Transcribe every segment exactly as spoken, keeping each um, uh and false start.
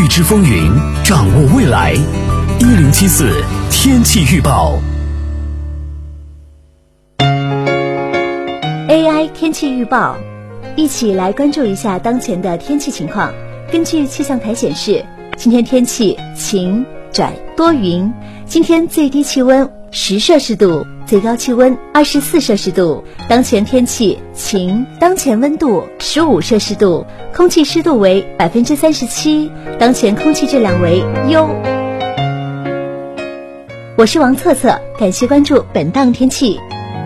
知风云，掌握未来。一零七四天气预报。 A I 天气预报，一起来关注一下当前的天气情况。根据气象台显示，今天天气晴转多云，今天最低气温十摄氏度，最高气温二十四摄氏度。当前天气晴，当前温度十五摄氏度，空气湿度为百分之三十七，当前空气质量为优。我是王策策，感谢关注本档天气。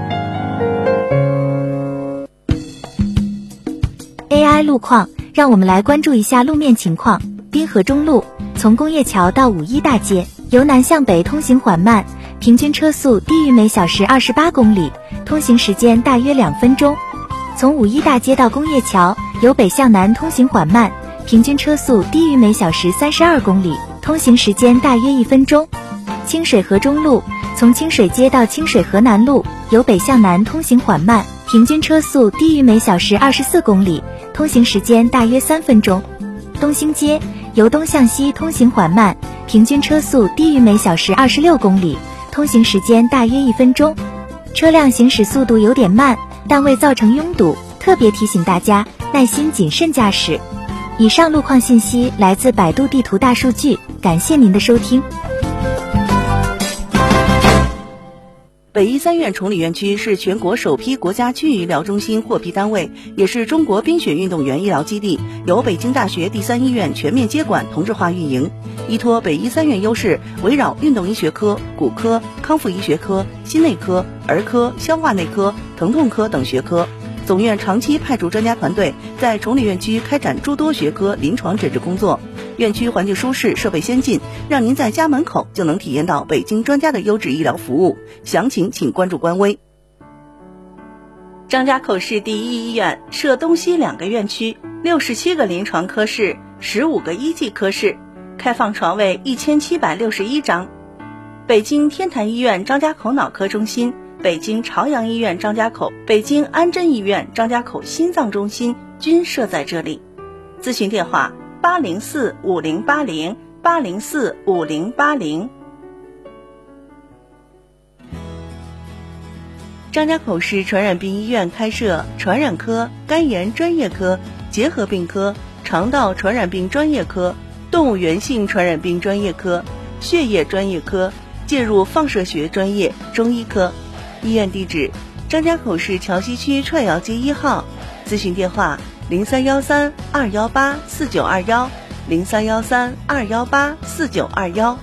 A I 路况，让我们来关注一下路面情况。滨河中路从工业桥到五一大街，由南向北通行缓慢，平均车速低于每小时二十八公里，通行时间大约两分钟。从五一大街到工业桥，由北向南通行缓慢，平均车速低于每小时三十二公里，通行时间大约一分钟。清水河中路从清水街到清水河南路，由北向南通行缓慢，平均车速低于每小时二十四公里，通行时间大约三分钟。东兴街由东向西通行缓慢，平均车速低于每小时二十六公里，通行时间大约一分钟。车辆行驶速度有点慢，但未造成拥堵，特别提醒大家耐心谨慎驾驶。以上路况信息来自百度地图大数据，感谢您的收听。 北医三院崇礼院区是全国首批国家区域医疗中心获批单位，也是中国冰雪运动员医疗基地，由北京大学第三医院全面接管同质化运营。依托北医三院优势，围绕运动医学科、骨科、康复医学科、心内科、儿科、消化内科、疼痛科等学科，总院长期派驻专家团队在崇礼院区开展诸多学科临床诊治工作。院区环境舒适，设备先进，让您在家门口就能体验到北京专家的优质医疗服务。详情请关注官微。张家口市第一医院设东西两个院区，六十七个临床科室，十五个一技科室，开放床位一千七百六十一张。北京天坛医院张家口脑科中心、北京朝阳医院张家口、北京安贞医院张家口心脏中心均设在这里。咨询电话八零四五零八零八零四五零八零。张家口市传染病医院开设传染科、肝炎专业科、结核病科、肠道传染病专业科、动物源性传染病专业科、血液专业科、介入放射学专业、中医科。医院地址：张家口市桥西区串窑街一号。咨询电话：零三幺三二幺八四九二幺，零三幺三二幺八四九二幺。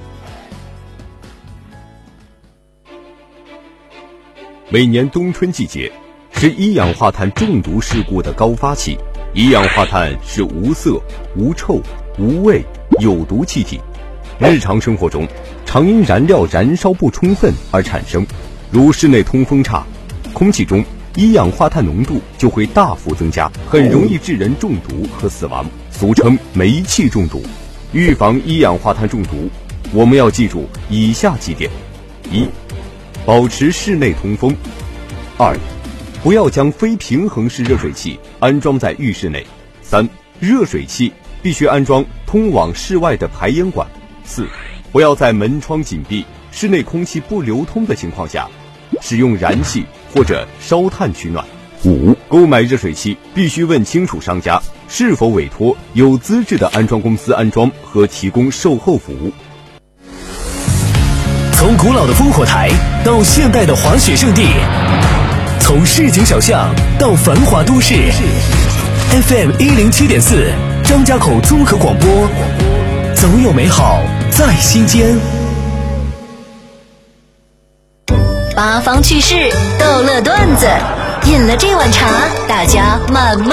每年冬春季节是一氧化碳中毒事故的高发期。一氧化碳是无色、无臭、无味有毒气体，日常生活中常因燃料燃烧不充分而产生，如室内通风差，空气中一氧化碳浓度就会大幅增加，很容易致人中毒和死亡，俗称煤气中毒。预防一氧化碳中毒，我们要记住以下几点：一、保持室内通风；二、不要将非平衡式热水器安装在浴室内；三、热水器必须安装通往室外的排烟管；四、不要在门窗紧闭、室内空气不流通的情况下使用燃气或者烧炭取暖。五、购买热水器必须问清楚商家是否委托有资质的安装公司安装和提供售后服务。 从古老的烽火台到现代的滑雪胜地，从市井小巷到繁华都市， F M 一零七点四张家口综合广播，总有美好在心间。 八方趣事，逗乐段子，饮了这碗茶，大家慢慢